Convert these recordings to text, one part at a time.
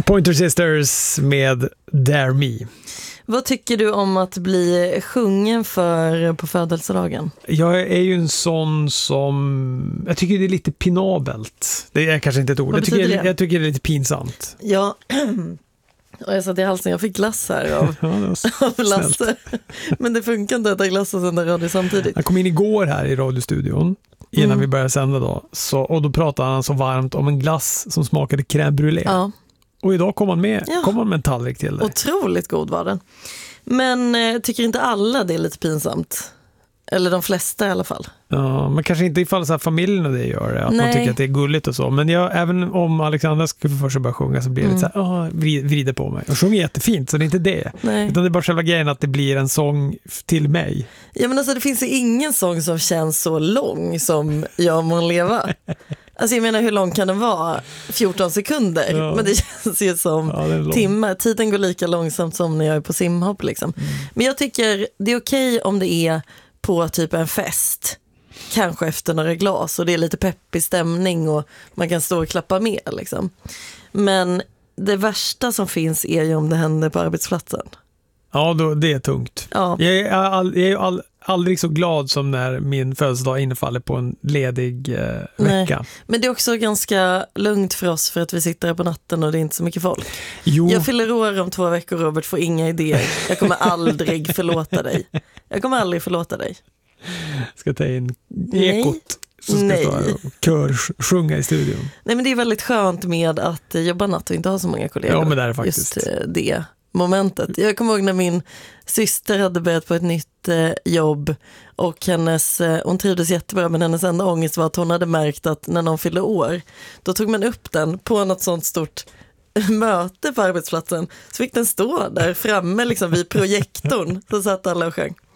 Pointer Sisters med Dare Me. Vad tycker du om att bli sjungen för på födelsedagen? Jag är ju en sån som... Jag tycker det är lite pinabelt. Det är kanske inte ett ord. Jag tycker det är lite pinsamt. Ja, och jag satt i halsen. Jag fick glass här av Lasse. Men det funkar inte att äta glass och sända radio samtidigt. Jag kom in igår här i radiostudion innan vi började sända då. Och då pratade han så varmt om en glass som smakade crème brûlée. Ja. Och idag kom han med en tallrik till dig. Otroligt god var den. Men tycker inte alla det är lite pinsamt? Eller de flesta i alla fall. Ja, men kanske inte ifall så här familjen och det gör det. Att man tycker att det är gulligt och så. Men även om Alexandra skulle först börja sjunga så blir det så här, vrider på mig. Och sjunger jättefint, så det är inte det. Nej. Utan det är bara själva grejen att det blir en sång till mig. Ja, men alltså det finns ju ingen sång som känns så lång som Jag må leva. Alltså jag menar, hur lång kan den vara? 14 sekunder. Ja. Men det känns ju som timmar. Tiden går lika långsamt som när jag är på simhopp liksom. Men jag tycker det är okej om det är på typ en fest. Kanske efter några glas och det är lite peppig stämning och man kan stå och klappa med liksom. Men det värsta som finns är ju om det händer på arbetsplatsen. Ja, det är tungt. Ja. Jag är aldrig så glad som när min födelsedag infaller på en ledig vecka. Nej, men det är också ganska lugnt för oss för att vi sitter här på natten och det är inte så mycket folk. Jo. Jag fyller år om 2 veckor, Robert, får inga idéer. Jag kommer aldrig förlåta dig. Ska ta in ekot som ska stå här och körsjunga i studion. Nej, men det är väldigt skönt med att jobba natt och inte ha så många kollegor. Ja, men det är faktiskt. Just det momentet. Jag kommer ihåg när min syster hade börjat på ett nytt jobb och hon trivdes jättebra, men hennes enda ångest var att hon hade märkt att när någon fyllde år, då tog man upp den på något sånt stort möte på arbetsplatsen, så fick den stå där framme liksom vid projektorn, så satt alla och sjöng.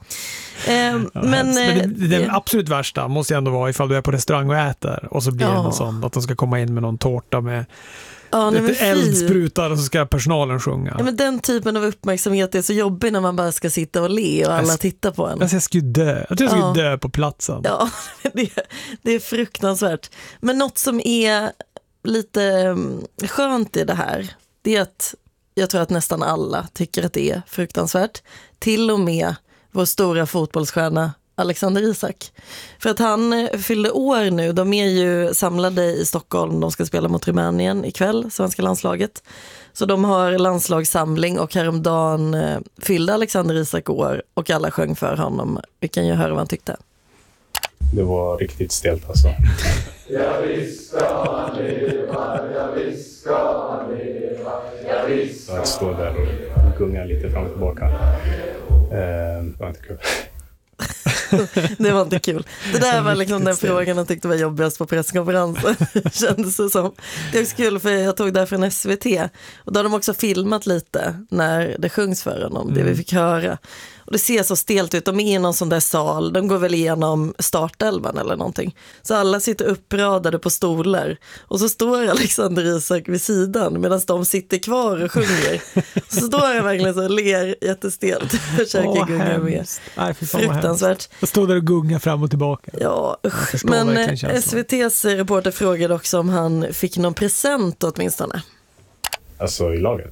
Men det absolut värsta måste ändå vara ifall du är på restaurang och äter och så blir det något sånt, att de ska komma in med någon tårta med lite eldsprutar och så ska personalen sjunga. Ja, men den typen av uppmärksamhet är så jobbig när man bara ska sitta och le och alla tittar på en. Jag skulle dö på platsen. Ja, det är fruktansvärt. Men något som är lite skönt i det här, det är att jag tror att nästan alla tycker att det är fruktansvärt. Till och med vår stora fotbollsstjärna Alexander Isak. För att han fyllde år nu. De är ju samlade i Stockholm. De ska spela mot Rumänien ikväll, svenska landslaget. Så de har landslagssamling och häromdagen fyllde Alexander Isak år och alla sjöng för honom. Vi kan ju höra vad han tyckte. Det var riktigt stelt alltså. Jag visst ska han leva, jag visst ska han leva, jag visst ska han leva. Att stå där och gunga lite fram och tillbaka. Det var inte kul. Det var inte kul. Det där var liksom den frågan jag tyckte var jobbigast på presskonferensen. Kändes det som. Det är också kul för jag tog där från SVT. Och då har de också filmat lite när det sjungs för honom. Det vi fick höra. Och det ser så stelt ut. De är i någon sån där sal. De går väl igenom startelvan eller någonting. Så alla sitter uppradade på stolar. Och så står Alexander Isak vid sidan medan de sitter kvar och sjunger. Så står jag verkligen så och ler jättestelt. Försöker gunga med. Nej, fruktansvärt. Jag står där och gungar fram och tillbaka. Ja, men SVT:s reporter frågade också om han fick någon present åtminstone. Alltså i laget?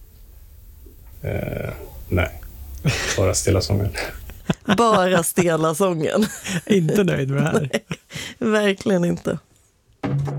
Nej. Bara stela sången. Bara stela sången. Inte nöjd med det här. Nej, verkligen inte.